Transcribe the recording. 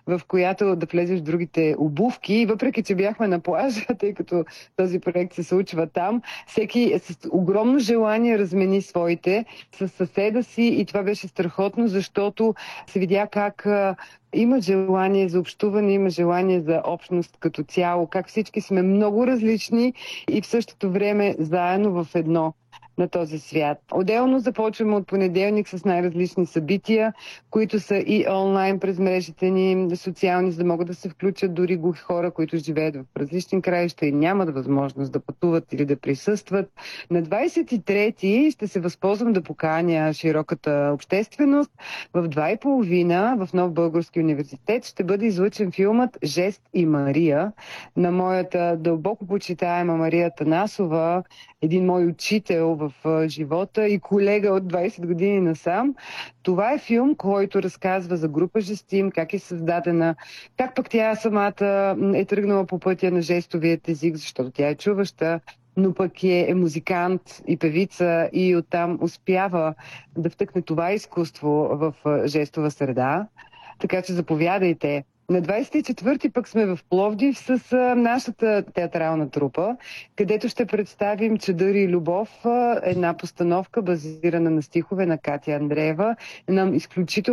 в която да влезеш в другите обувки. И въпреки че бяхме на плажа, тъй като този проект се случва там, всеки с огромно желание размени своите с съседа си и това беше страхотно, защото се видя как има желание за общуване, има желание за общност като цяло, как всички сме много различни и в същото време заедно в едно на този свят. Отделно започваме от понеделник с най-различни събития, които са и онлайн през мрежите ни социални, за да могат да се включат дори глухи хора, които живеят в различни краища и нямат възможност да пътуват или да присъстват. На 23-ти ще се възползвам да поканя широката общественост. В 2:30 в Нов български университет ще бъде излъчен филмът "Жест и Мария" на моята дълбоко почитаема Мария Танасова, един мой учител в живота и колега от 20 години насам. Това е филм, който разказва за група Жестим, как е създадена, как пък тя самата е тръгнала по пътя на жестовият език, защото тя е чуваща, но пък е музикант и певица и оттам успява да втъкне това изкуство в жестова среда. Така че заповядайте. На 24-ти пък сме в Пловдив с нашата театрална трупа, където ще представим "Чадър и любов", една постановка базирана на стихове на Катя Андреева, една изключително